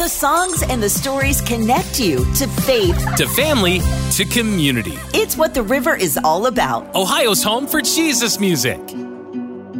the songs and the stories connect you to faith, to family, to community. It's what the river is all about. Ohio's home for Jesus music.